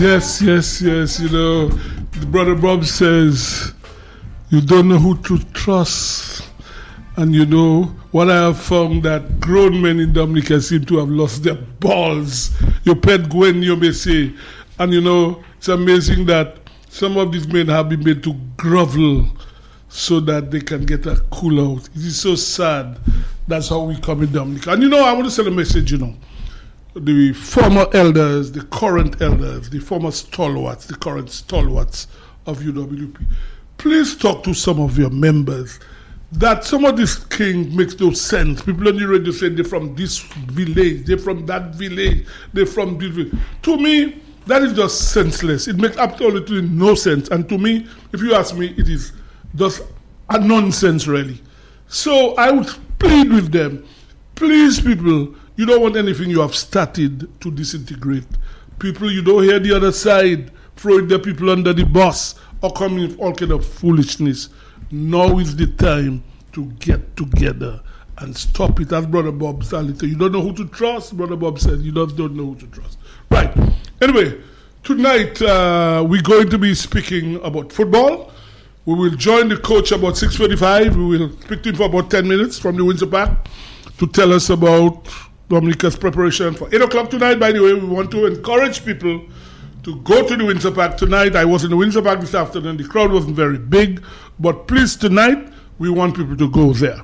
Yes. You know, Brother Bob says you don't know who to trust. And you know, what I have found that grown men in Dominica seem to have lost their balls. Your pet Gwen, you may say. And you know, it's amazing that some of these men have been made to grovel so that they can get a cool out. It is so sad. That's how we come in Dominica. And you know, I want to send a message, you know. The former elders, the current elders, the former stalwarts, the current stalwarts of UWP. Please talk to some of your members that some of this king makes no sense. People on the radio say they're from this village, they're from that village, they're from this village. To me, that is just senseless. It makes absolutely no sense. And to me, if you ask me, it is just a nonsense, really. So I would plead with them, please, people, you don't want anything you have started to disintegrate. People, you don't hear the other side throwing the people under the bus or coming with all kind of foolishness. Now is the time to get together and stop it. As Brother Bob said, you don't know who to trust. Brother Bob said, you don't know who to trust. Right. Anyway, tonight we're going to be speaking about football. We will join the coach about 6:45. We will speak to him for about 10 minutes from the Windsor Park to tell us about Dominica's preparation for 8 o'clock tonight. By the way, we want to encourage people to go to the Windsor Park tonight. I was in the Windsor Park this afternoon. The crowd wasn't very big, but please, tonight, we want people to go there.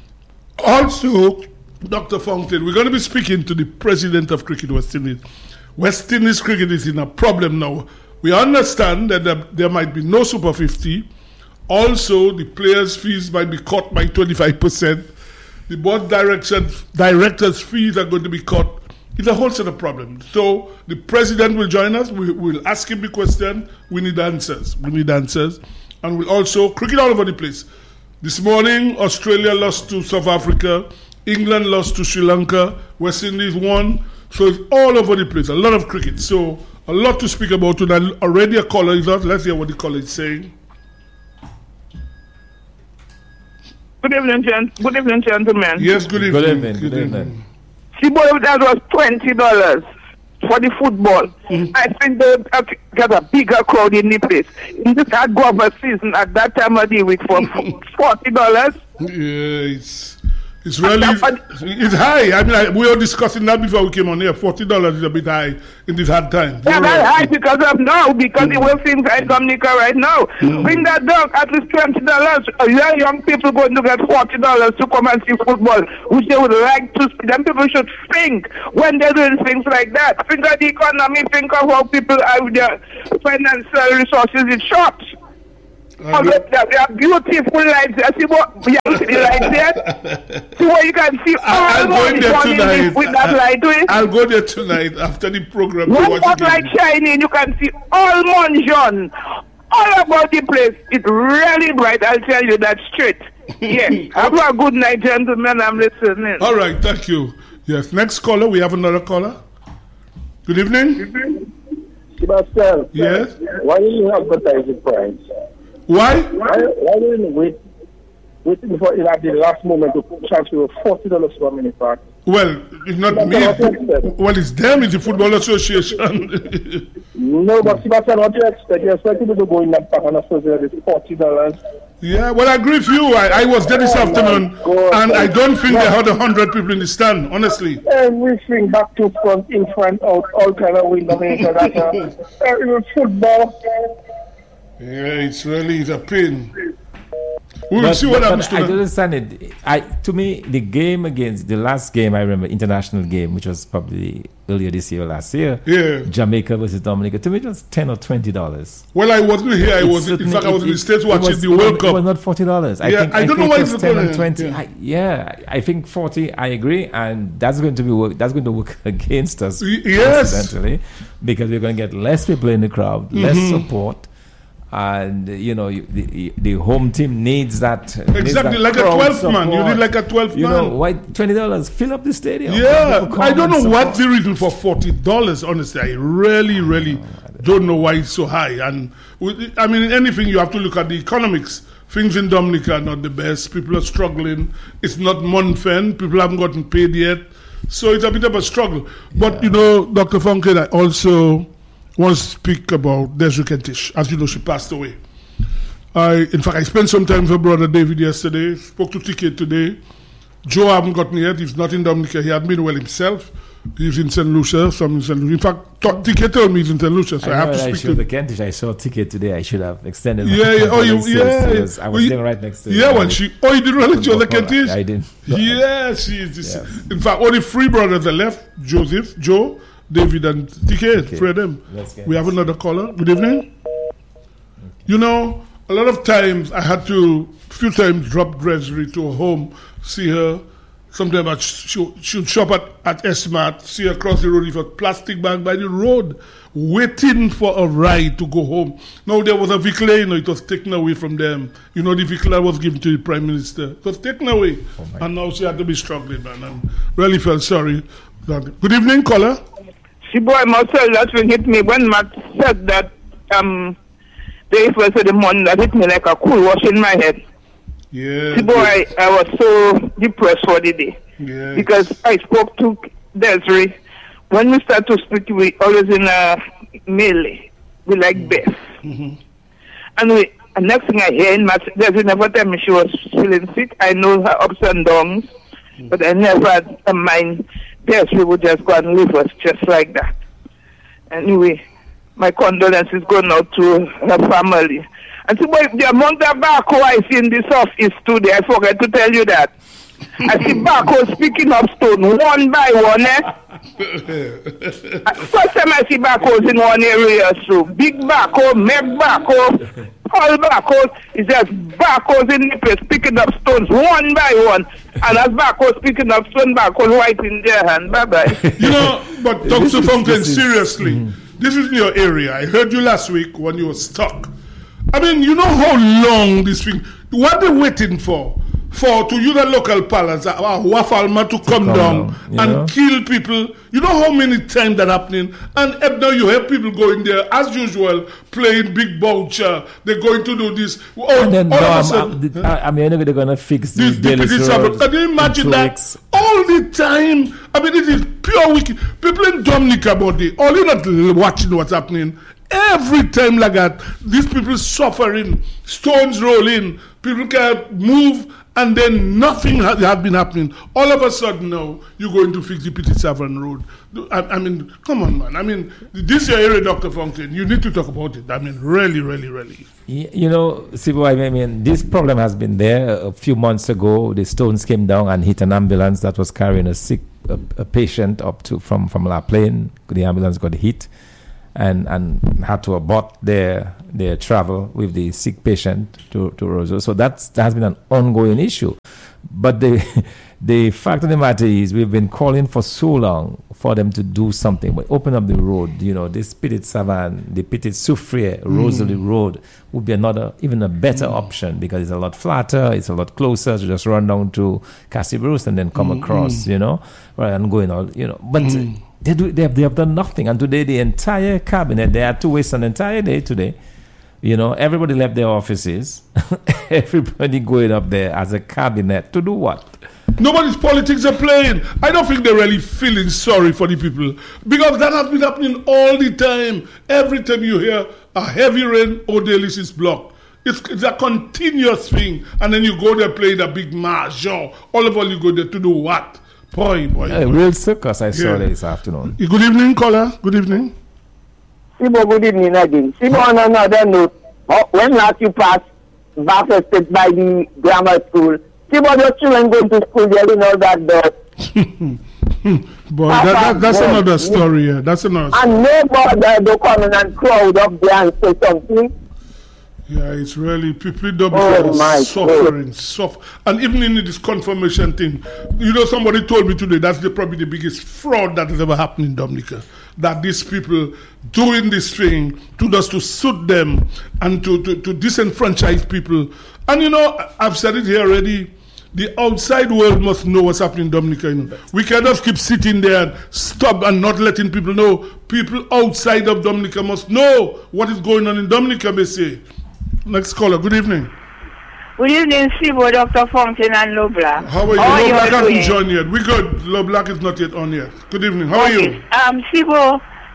Also, Dr. Fountain, we're going to be speaking to the president of Cricket West Indies. West Indies cricket is in a problem now. We understand that there might be no Super 50. Also, the players' fees might be cut by 25%. The board directors' fees are going to be cut. It's a whole set of problems. So the president will join us. We'll ask him the question. We need answers. And we'll also cricket all over the place. This morning, Australia lost to South Africa. England lost to Sri Lanka. West Indies won. So it's all over the place. A lot of cricket. So a lot to speak about tonight. Already a caller is out. Let's hear what the caller is saying. Good evening, gentlemen. Yes, good evening. Good evening. See, boy, that was $20 for the football. Mm-hmm. I think they got a bigger crowd in the place. In this hard government season, at that time of the week, for $40. Yeah, it's really it's high. I mean, we were discussing that before we came on here. $40 is a bit high in this hard time. Yeah, that's high because of now, because the way things are in Dominica right now. Bring that down at least $20. Young people going to get $40 to come and see football, which they would like to see. Them people should think when they're doing things like that. Think of the economy, think of how people are with their financial resources in short. They are beautiful lights. I see what you see the lights there. See what you can see. I'll go in there tonight. With that light to it. I'll go there tonight after the program. One spotlight shining, you can see all Monjon, all about the place. It's really bright. I'll tell you that straight. Yes. Have a good night, gentlemen. I'm listening. All right, thank you. Yes, next caller. We have another caller. Good evening. Sebastian. Yes. Why do you advertise the price? Why? Why do you waiting before at the last moment to charge you $40 per minute part? Well, it's not me. Well, it's them. It's the Football Association. No, but Sebastian, what do you expect? You expect people to go in that park and associate with $40? Yeah, well, I agree with you. I was there this afternoon, and I don't think they had 100 people in the stand, honestly. Everything back to front, in front, out, all kind of window. Football. Yeah, it's a pain. We will see what happens to I don't understand it. To me, the last game I remember, international game, which was probably earlier this year or last year, Jamaica versus Dominica. To me, it was $10 or $20. Well, I wasn't here. I was in the States watching the World Cup. It was not $40. I don't know why it's 10 and 20. I think 40. I agree, and that's going to work against us. Yes, incidentally, because we're going to get less people in the crowd, less support. And the home team needs that. Exactly, like a 12th man. You need like a 12th man. Why $20? Fill up the stadium. Yeah, I don't know what's the reason for $40. Honestly, I really don't know why it's so high. And I mean, anything you have to look at the economics. Things in Dominica are not the best. People are struggling. It's not month end. People haven't gotten paid yet, so it's a bit of a struggle. But Dr. Funkin, I also want to speak about Desiree Kentish. As you know, she passed away. In fact, I spent some time with her brother David yesterday, spoke to TK today. Joe haven't gotten yet. He's not in Dominica. He hadn't been well himself. He's in St. Lucia. In fact, TK told me he's in St. Lucia, so I have to speak to him. The Kentish. I saw TK today. I should have extended my I was sitting right next to her. Yeah, when you didn't really show the Kentish? I didn't. Yeah, she is. In fact, only 3 brothers are left. Joe, David, and TK. 3 of them. We have another caller. Good evening. You know, a lot of times I had to, a few times, drop Desiree to her home, see her. Sometimes she'll shop at S-Mart, see her across the road with a plastic bag by the road, waiting for a ride to go home. Now, there was a vehicle, it was taken away from them. The vehicle that was given to the Prime Minister. It was taken away. And now she had to be struggling, man. I really felt sorry. Good evening, caller. See, boy, Marcel, that's when hit me. When Matt said that, the first of the morning, that hit me like a cool wash in my head. Yeah. See, boy, I was so depressed for the day. Yeah. Because I spoke to Desiree. When we start to speak, we always in a melee. We like Beth. Mm-hmm. And next thing I hear in my Desiree never tell me she was feeling sick. I know her ups and downs, but I never had a mind Desiree would just go and leave us just like that. Anyway, my condolences going out to her family. And so, boy, the amount of Bako I see in this office today, I forgot to tell you that. I see Bako speaking of stone one by one. First time I see Bakos in one area, so big Bako, Meg Bako, all Bakos, it's just Bakos in the place picking up stones one by one. And as Bakos picking up stone, Bakos white in their hand. Bye-bye. But Dr. Fountain, seriously, this is your area. I heard you last week when you were stuck. I mean, you know how long this thing, what they're waiting for to use a local palace, Wafalma to come down and kill people. You know how many times that happening? And now you have people going there, as usual, playing big voucher. They're going to do this. And then, I mean, they're going to fix these daily roads. Can you imagine that? All the time. I mean, it is pure wicked. People in Dominica, body, all you're not watching what's happening. Every time like that, these people suffering, stones rolling, people can't move, and then nothing has been happening. All of a sudden now, you're going to fix the Petit Savon Road. I mean, come on, man. I mean, this is your area, Dr. Fountain. You need to talk about it. I mean, really, really, really. You know, Sibo, I mean, this problem has been there. A few months ago, the stones came down and hit an ambulance that was carrying a patient up to from La Plaine. The ambulance got hit. And had to abort their travel with the sick patient to Roseau. So that has been an ongoing issue. But the fact of the matter is we've been calling for so long for them to do something. But open up the road, this Petit Savon, the Petit Soufrière, Rosalie Road would be even a better option because it's a lot flatter, it's a lot closer to just run down to Cassie Bruce and then come across, rather than going all, But They have done nothing, and today the entire cabinet, they had to waste an entire day today. Everybody left their offices. Everybody going up there as a cabinet to do what? Nobody's politics are playing. I don't think they're really feeling sorry for the people because that has been happening all the time. Every time you hear a heavy rain, Odalis is blocked. It's a continuous thing, and then you go there playing a big mahjong. All of all, you go there to do what? Boy. Real circus I saw this afternoon. Good evening, caller. Good evening. Sibo, good evening again. Sibo, on another note, when last you passed Bathurst State by the grammar school, Sibo, your children going to school, there in all that dirt. Boy, that's another story. Yeah. That's another story. And nobody do come in and crowd up there and say something. Yeah, it's really people are suffering. And even in this confirmation thing, somebody told me today that's probably the biggest fraud that has ever happened in Dominica. That these people doing this thing to suit them and to disenfranchise people. And I've said it here already. The outside world must know what's happening in Dominica. We cannot keep sitting there and stop and not letting people know. People outside of Dominica must know what is going on in Dominica, they say. Next caller, good evening. Good evening, Sibo, Dr. Fountain and Loblack. How are you? Loblack hasn't joined yet. We good. Loblack is not yet on yet. Good evening. How are you? Sibo,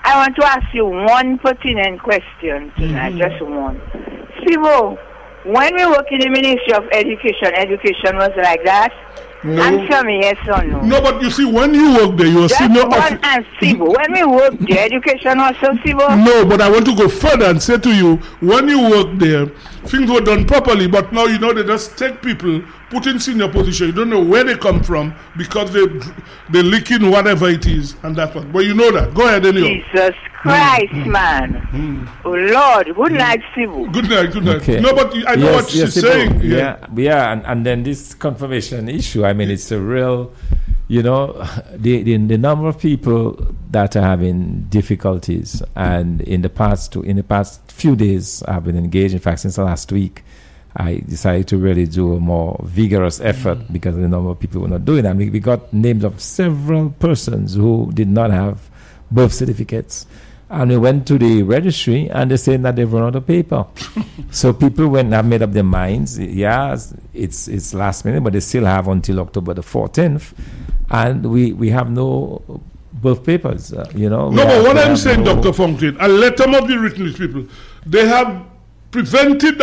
I want to ask you one pertinent question tonight, just one. Sibo, when we work in the Ministry of Education was like that? No. Answer me yes or no. No, but you see, when you work there, you're Just senior one and Sibo. When we work there, education also Sibo? No, but I want to go further and say to you, when you work there, things were done properly, but now you know they just take people, put in senior position. You don't know where they come from because they leak in whatever it is, and that's what. But you know that. Go ahead, anyway. Jesus Christ, man. Oh, Lord. Good night, Sibo. Good night, good night. Okay. No, but I know what she's saying. Yeah, and then this confirmation issue, I mean, it's a real, you know, the number of people that are having difficulties, and in the past few days I've been engaged. In fact, since the last week, I decided to really do a more vigorous effort because the number of people were not doing that. We got names of several persons who did not have birth certificates. And we went to the registry, and they're saying that they've run out of paper. So people have made up their minds. Yeah, it's last minute, but they still have until October the 14th. And we have no birth papers, you know. No, but what I'm saying, Dr. Fontaine, a letter must be written to people. They have prevented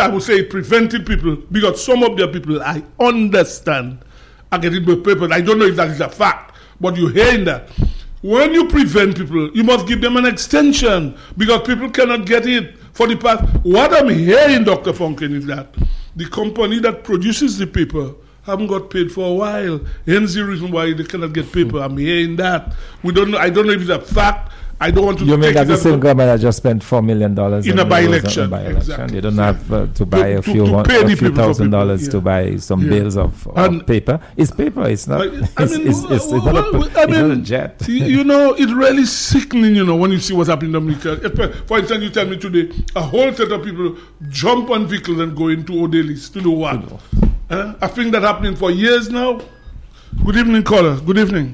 people, because some of their people, I understand, are getting birth papers. I don't know if that is a fact, but you're hearing that. When you prevent people, you must give them an extension because people cannot get it for the past. What I'm hearing, Dr. Fontaine, is that the company that produces the paper haven't got paid for a while. Hence the reason why they cannot get paper. I'm hearing that. We don't know. I don't know if it's a fact. I don't want to. You mean that the same government that just spent $4 million in a by-election? Exactly. They don't have to buy a few $1,000 to buy some bales of paper. It's paper. It's not. It's not a jet. You know, it's really sickening. You know, when you see what's happening in Dominica. For instance, you tell me today, a whole set of people jump on vehicles and go into Odalis to do what? I think that's happening for years now. Good evening, caller. Good evening.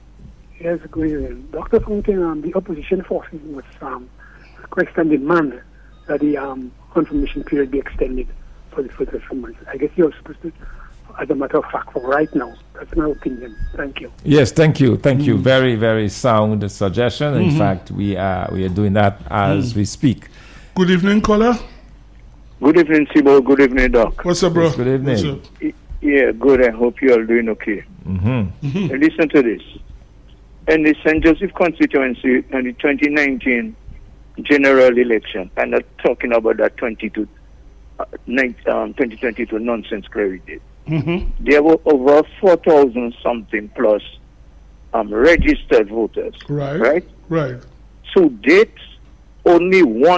Yes, good evening. Dr. Fontaine, the opposition forces was request and demand that the confirmation period be extended for the further 3 months. I guess you're supposed to, as a matter of fact, for right now. That's my opinion. Thank you. Yes, thank you. Thank you. Very, very sound suggestion. In fact, we are doing that as we speak. Good evening, caller. Good evening, Sibo. Good evening, Doc. What's up, bro? Yes, good evening. Yeah, good. I hope you are doing okay. Listen to this. In the St. Joseph constituency in the 2019 general election, I'm not talking about that 2022 nonsense query date. There were over 4,000 something plus registered voters. Right. So date, only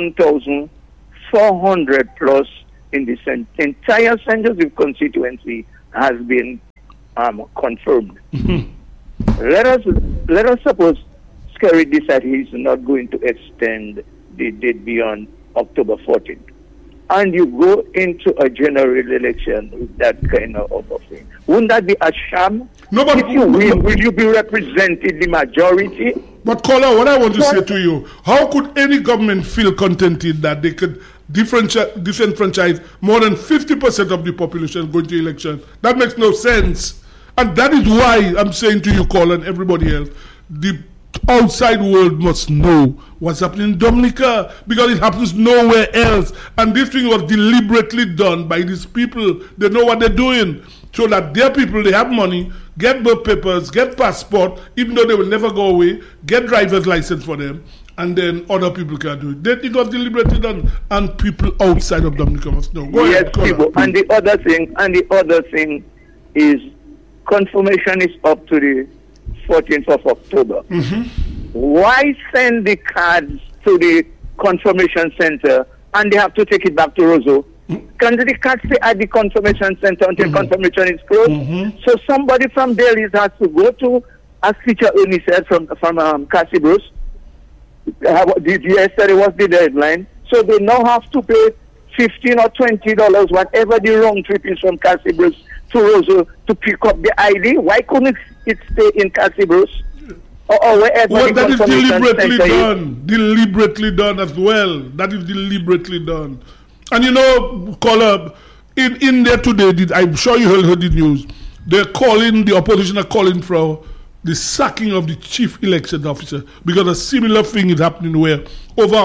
1,400 plus in the entire St. Joseph constituency has been confirmed. Let us suppose Scary decides he's not going to extend the date beyond October 14th. And you go into a general election with that kind of thing. Wouldn't that be a sham? No, but if you win, will you be representing the majority? But caller, what I want to say to you, how could any government feel contented that they could disenfranchise more than 50% of the population going to election? That makes no sense. And that is why I'm saying to you, caller, and everybody else, the outside world must know what's happening in Dominica, because it happens nowhere else. And this thing was deliberately done by these people. They know what they're doing, so that their people, they have money, get birth papers, get passport, even though they will never go away, get driver's license for them, and then other people can do it. It was deliberately done, and people outside of Dominica must know. Go ahead, people. And the other thing is, confirmation is up to the 14th of October. Why send the cards to the confirmation center and they have to take it back to Roseau? Can the cards stay at the confirmation center until confirmation is closed? So somebody from Delhi has to go to, as teacher Ernie said, from Cassie Bruce. Yesterday was the deadline. So they now have to pay $15 or $20, whatever the round trip is from Cassie Bruce to Roseau to pick up the ID. Why couldn't it stay in Cassie Bruce? Or wherever that is deliberately done as well. That is deliberately done. And you know, caller, in there today, I'm sure you heard the news. The opposition are calling for the sacking of the chief election officer, because a similar thing is happening where over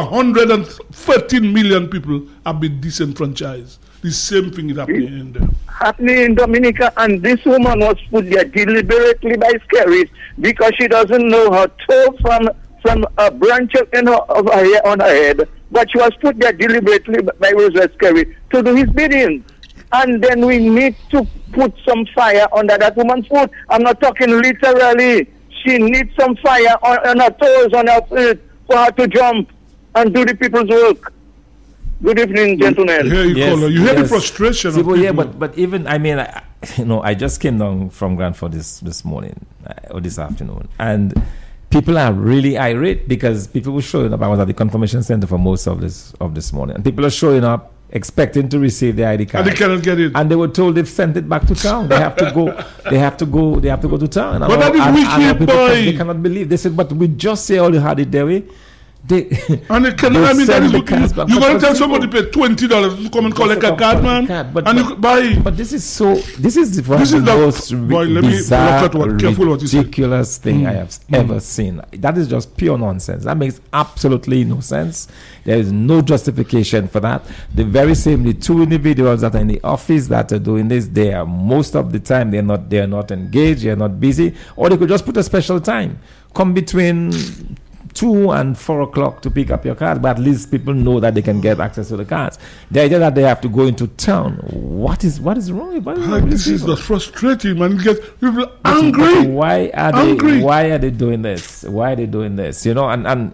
113 million people have been disenfranchised. The same thing is happening in there. Happening in Dominica, and this woman was put there deliberately by Skerries because she doesn't know her toe from a branch of her hair on her head, but she was put there deliberately by Roosevelt Skerry to do his bidding. And then we need to put some fire under that woman's foot. I'm not talking literally. She needs some fire on her toes, on her feet, for her to jump and do the people's work. Good evening, gentlemen. You hear the frustration of people. Yeah, but even, I mean, I just came down from Granford this morning, or this afternoon, and people are really irate because people were showing up. I was at the confirmation center for most of this morning, and people are showing up expecting to receive the ID card, and they cannot get it. And they were told they've sent it back to town. They have to go. They have to go to town. But that is wicked, boy. They cannot believe. They said, "But we just say all you had it their way." And it cannot. I mean, that is what you're going to tell somebody to pay $20 to come and collect a card, man, and you buy. But this is the most bizarre, ridiculous thing I have ever seen. That is just pure nonsense. That makes absolutely no sense. There is no justification for that. The two individuals that are in the office that are doing this, they are most of the time they are not engaged, they are not busy, or they could just put a special time. Come between 2 and 4 o'clock to pick up your card, but at least people know that they can get access to the cards. The idea that they have to go into town, what is wrong? This is just frustrating, man. It gets people angry. Why are they doing this? Why are they doing this? You know,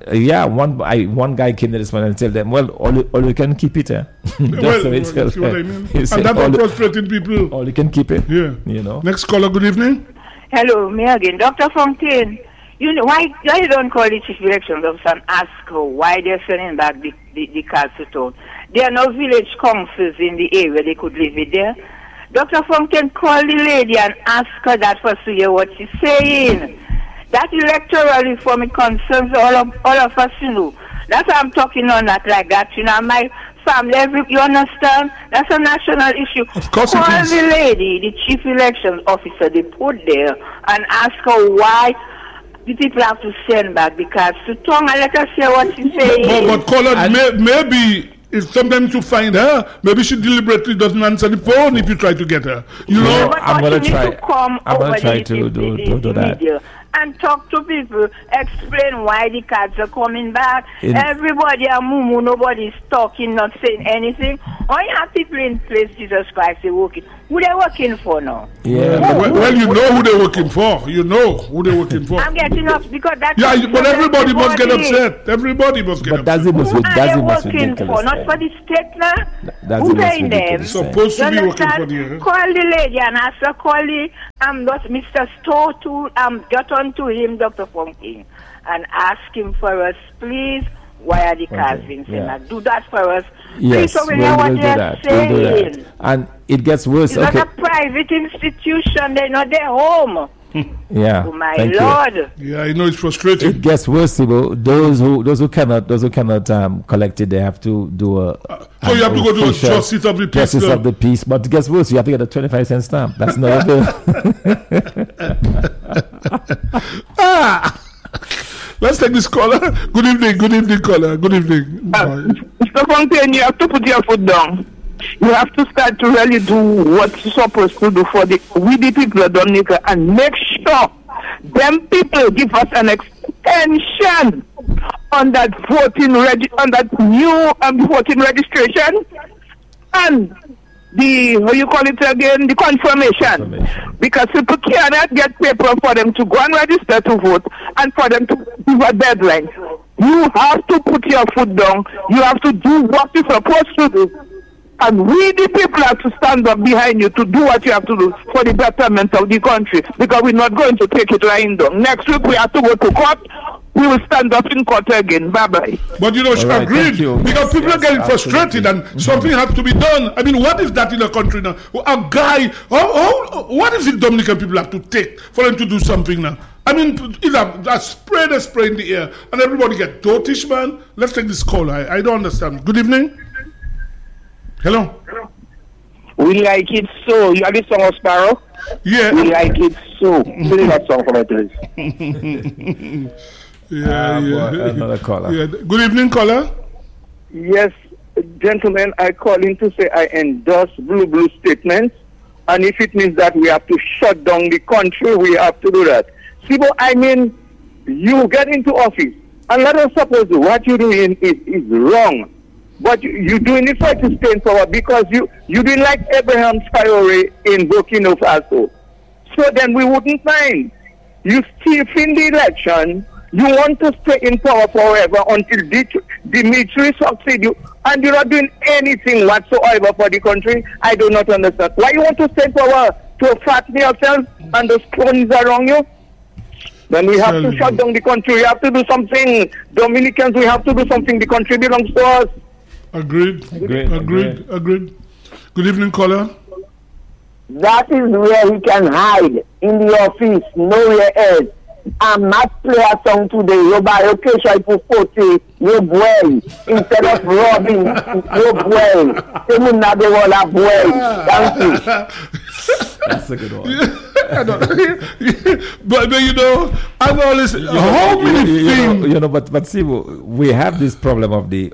one guy came to this one and told them, well, all you can keep it. See what I mean? And that's frustrating people. All you can keep it. Yeah. You know. Next caller, good evening. Hello, me again. Dr. Fontaine. You know, why you don't call the chief elections officer and ask her why they're sending back the cards to town? There are no village councils in the area, they could leave it there. Dr. Fontaine, call the lady and ask her that first to hear what she's saying. That electoral reform, it concerns all of us, you know. That's why I'm talking on that like that, you know. My family, you understand? That's a national issue. Of course call the lady, the chief elections officer, they put there, and ask her why the people have to send back the cards to tongue and let us hear what she's saying. But caller, maybe it's sometimes to find her. Maybe she deliberately doesn't answer the phone if you try to get her. You know, I'm gonna try to do that. And talk to people, explain why the cards are coming back. Everybody are mumu, nobody's talking, not saying anything. All you have people in place, Jesus Christ, they're working. Who they working for now? Yeah. Well, you know who they're working for. You know who they're working for. I'm getting up because that's... Yeah, but everybody must get upset. Everybody must get upset. Who are they working for? Not for the state now? Who paying them? Supposed to be working for the... Call the lady and ask her, call the... Mr. Stowe to... get on to him, Dr. Fontaine, and ask him for us, please, why are the cards being sent? Do that for us. Yes, we'll do that. And it gets worse. It's not a private institution. They're not their home. Yeah. Oh my Lord. Yeah, I know it's frustrating. It gets worse, Sibo. Those who cannot collect it, they have to do a. So you have to go do a justice of the peace. Justice of the peace, but it gets worse. You have to get a 25-cent stamp. That's another Let's take this caller. Good evening, caller. Good evening. Mr. Fontaine, you have to put your foot down. You have to start to really do what you're supposed to do for the people of Dominica and make sure them people give us an extension on that new voting registration and the confirmation. Because people cannot get paper for them to go and register to vote and for them to give a deadline. You have to put your foot down. You have to do what you're supposed to do. And we, the people, have to stand up behind you to do what you have to do for the betterment of the country. Because we're not going to take it lying down. Next week we have to go to court. We will stand up in court again. Bye-bye. But she agreed. Because people are getting frustrated and something has to be done. I mean, what is that in a country now? A guy, what is it Dominican people have to take for them to do something now? I mean, either a spray in the air and everybody get dotish, man. Let's take this call. I don't understand. Good evening. Hello. Oui, We like it so. You have the song of Sparrow? Yeah. We like it so. Play that song for me, please. Yeah. Another caller. Yeah. Good evening, caller. Yes, gentlemen, I call in to say I endorse blue statements. And if it means that we have to shut down the country, we have to do that. See, but I mean, you get into office, and let us suppose what you're doing is wrong. But you're doing it for to stay in power because you doing like Abraham Traoré in Burkina Faso. So then we wouldn't mind. You still in the election, you want to stay in power forever until Dimitri succeeds you, and you're not doing anything whatsoever for the country. I do not understand. Why you want to stay in power? To fatten yourself and the cronies around you? Then we have to shut down the country. We have to do something. Dominicans, we have to do something. The country belongs to us. Agreed. Good evening, caller. That is where he can hide, in the office, nowhere else. I'm not play a song today. You buy your cash, I put 40, you boy. Instead of robbing, you boy. You will not be all a boy. Thank you. That's a good one. but you know, I've always how many things. But see, we have this problem of the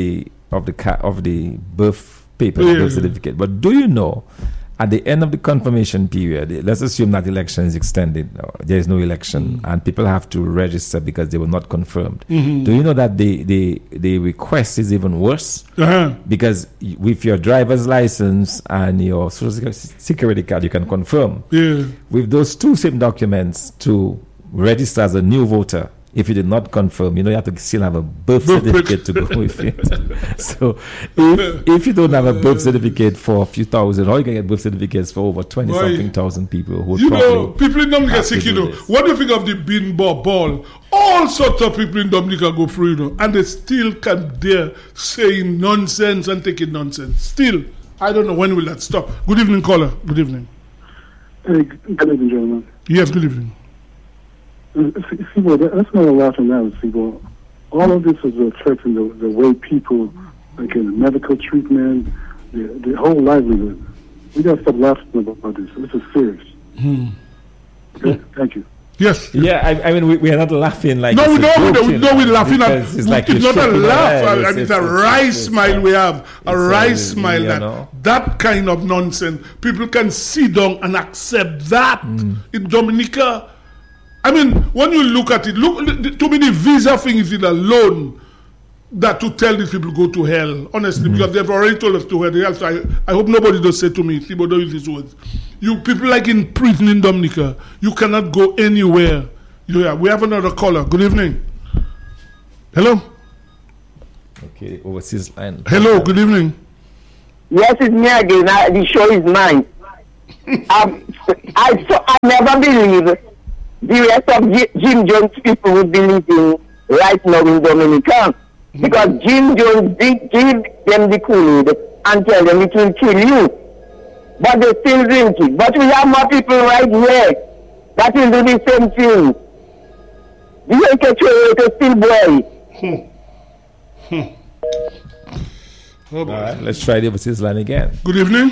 birth paper, birth certificate. But do you know, at the end of the confirmation period, let's assume that the election is extended, there is no election, and people have to register because they were not confirmed. Do you know that the request is even worse? Because with your driver's license and your social security card, you can confirm. With those two same documents to register as a new voter, if you did not confirm, you have to still have a birth certificate to go with it. So if you don't have a birth certificate for a few thousand, or you can get birth certificates for over 20-something thousand people who people in Dominica sick, what do you think of the beanball ball? All sorts of people in Dominica go through, and they still can dare saying nonsense and taking nonsense. Still, I don't know when will that stop. Good evening, caller. Good evening. Good evening, gentlemen. Yes, good evening. Sibo, that's not a lot from that, Sibo. All of this is affecting the way people, like in medical treatment, the whole livelihood. We got to stop laughing about this. This is serious. Okay? Thank you. Yes. Yeah, I mean, we are not laughing like no, it's we're laughing at it's like it's not a laugh. It's a wry smile we have. A wry smile that kind of nonsense. People can sit down and accept that. In Dominica, I mean, when you look at it, too many visa things in alone that to tell these people go to hell, honestly, because they've already told us to hell. So I hope nobody does say to me, Sibo, don't use these words. You people like in prison in Dominica, you cannot go anywhere. Yeah, we have another caller. Good evening. Hello? Okay, overseas line. Hello, good evening. Yes, it's me again. The show is mine. I never believe the rest of Jim Jones people would be living right now in Dominica. Because Jim Jones did give them the Kool-Aid and tell them it will kill you. But they still drink it. But we have more people right here that will do the same thing. The HHO is still boy. All right, let's try the overseas line again. Good evening.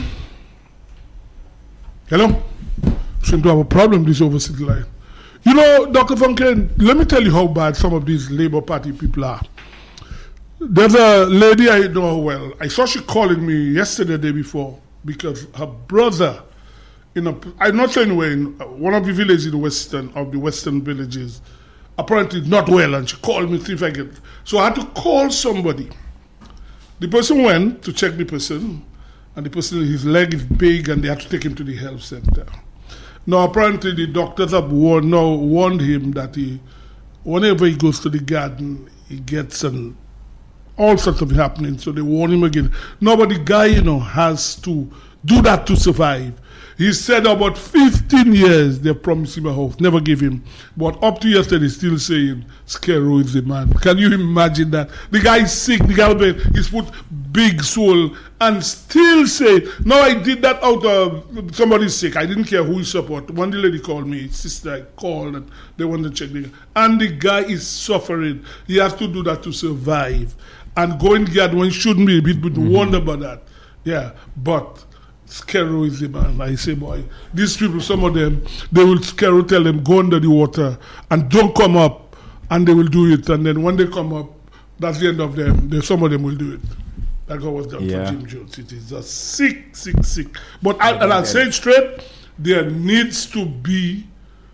Hello? Seem to have a problem, this overseas line. You know, Dr. Funken, let me tell you how bad some of these Labour Party people are. There's a lady I know well. I saw she calling me yesterday, the day before, because her brother, I'm not saying where, in one of the villages in the western villages, apparently not well, and she called me to see if I get. So I had to call somebody. The person went to check the person, and the person, his leg is big, and they had to take him to the health center. Now, apparently, the doctors have warned him that whenever he goes to the garden, he gets all sorts of happening. So they warn him again. Now, but the guy, has to do that to survive. He said about 15 years they promised him a house, never gave him. But up to yesterday, still saying, Scarecrow is the man. Can you imagine that? The guy is sick, the guy he's put big soul, and still say, no, I did that out of somebody's sick. I didn't care who he support. One lady called me, his sister, I called, and they wanted to check the guy. And the guy is suffering. He has to do that to survive. And going guard when he shouldn't be, he would wonder about that. Yeah, but scaroism, and I say, boy, these people, some of them, they will scaro tell them, go under the water and don't come up, and they will do it. And then when they come up, that's the end of them. Some of them will do it. That guy was done for Jim Jones. It is just sick. But I'll say it straight, there needs to be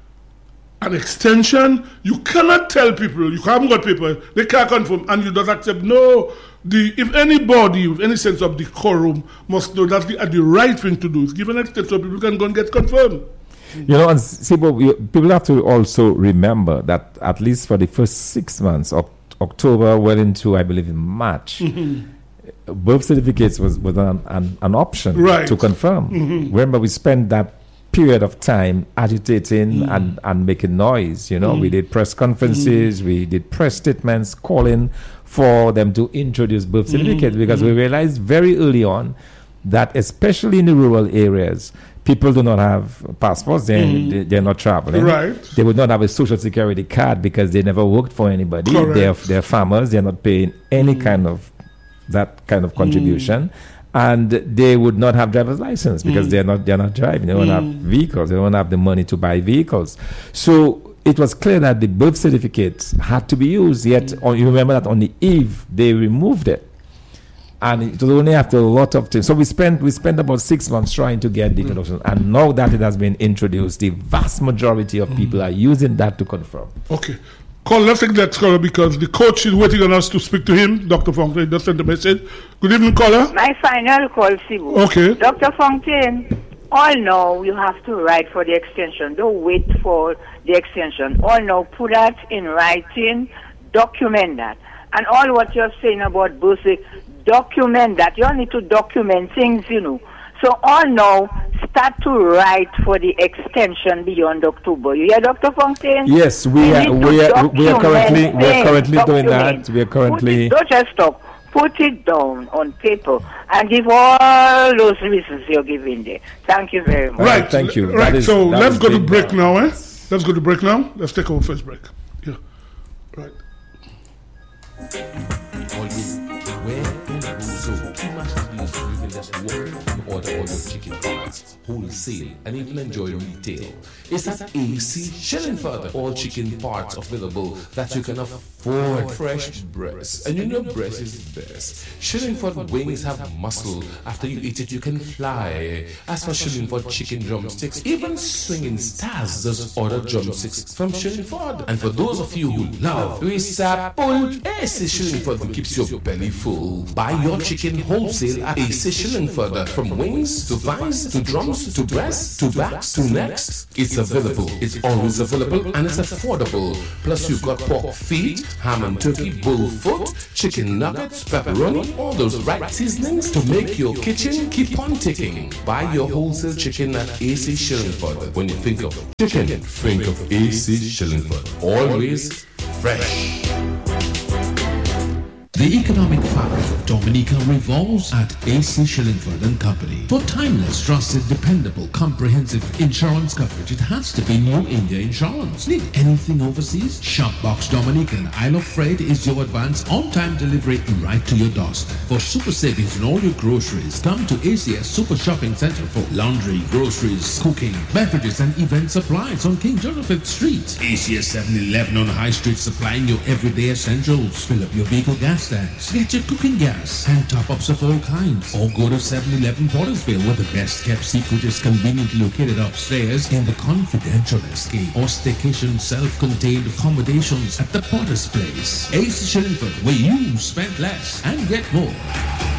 an extension. You cannot tell people, you haven't got people, they can't confirm, and you don't accept. No, if anybody with any sense of decorum must know that's the right thing to do is give an extension so people can go and get confirmed. You know, and people have to also remember that at least for the first 6 months, October well into, I believe, in March, birth certificates was an option to confirm. Remember, we spent that period of time agitating and making noise. You know, we did press conferences, we did press statements calling for them to introduce birth certificates because we realized very early on that especially in the rural areas, people do not have passports, they're not traveling. They would not have a social security card because they never worked for anybody. They're farmers, they're not paying any kind of that kind of contribution. And they would not have driver's license because they're not driving. They don't have vehicles. They don't have the money to buy vehicles. So it was clear that the birth certificates had to be used. Yet, you remember that on the eve they removed it, and it was only after a lot of time. So we spent about 6 months trying to get the introduction, and now that it has been introduced, the vast majority of people are using that to confirm. Okay. Call, let's take that caller because the coach is waiting on us to speak to him. Dr. Fontaine just sent a message. Good evening, caller. My final call, Sibu. Okay. Dr. Fontaine, all know you have to write for the extension. Don't wait for the extension. All know, put that in writing, document that. And all what you're saying about BUSIC, document that. You need to document things, you know. So all now start to write for the extension beyond October. You hear, Dr. Fontaine? Yes, we are currently doing that. We are currently. Don't just stop. Put it down on paper and give all those reasons you're giving there. Thank you very much. Right, thank you. Right, so let's go to break now, eh? Let's go to break now. Let's take our first break. Yeah, right. Order all your chicken parts, wholesale, and even enjoy retail. It's at AC Shillingford. All chicken parts available that you can afford. Fresh breast, and you know breast is best. Shillingford wings have muscle. After you eat it, you can fly. As for Shillingford chicken drumsticks, even swinging stars just order drumsticks from Shillingford. And for those of you who love Risapul, AC Shillingford keeps your belly full. Buy your chicken wholesale at AC Shillingford. From wings to thighs to drums to breasts to backs to necks, it's available. It's always available and it's affordable. Plus you've got pork feet, ham and turkey, bull foot, chicken nuggets, pepperoni, all those right seasonings to make your kitchen keep on ticking. Buy your wholesale chicken at AC Shillingford. When you think of chicken, think of AC Shillingford. Always fresh. The economic fabric of Dominica revolves at AC Shillingford and Company. For timeless, trusted, dependable, comprehensive insurance coverage, it has to be New India Insurance. Need anything overseas? Shopbox Dominica and Isle of Freight is your advance on-time delivery right to your doorstep. For super savings on all your groceries, come to ACS Super Shopping Center for laundry, groceries, cooking, beverages and event supplies on King George V Street. ACS 7-Eleven on High Street supplying your everyday essentials. Fill up your vehicle gas tanks, get your cooking gas and top-ups of all kinds. Or go to 7-Eleven Portersville where the best kept secret is conveniently located upstairs in the confidential escape or staycation self-contained accommodations at the Potter's Place. AC Shillingford, where you spend less and get more.